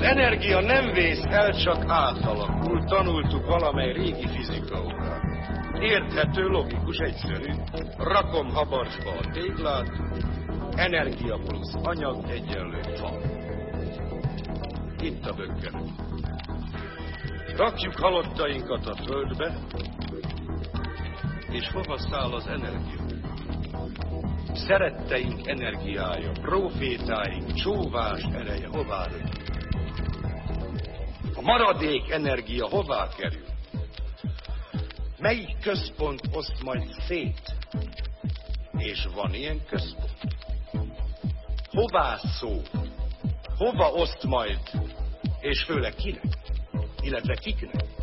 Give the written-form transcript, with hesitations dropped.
energia nem vész el, csak átalakul, tanultuk valamely régi fizika órán. Érthető, logikus, egyszerű. Rakom habarcsba a téglát, energia plusz anyag egyenlő fa. Itt a bökkenő. Rakjuk halottainkat a földbe, és hova száll az energia? Szeretteink energiája, profétáink, csóvás ereje hová rög? A maradék energia hová kerül? Melyik központ oszt majd szét? És van ilyen központ? Hová szól? Hova oszt majd? És főleg kinek? Illetve kiknek?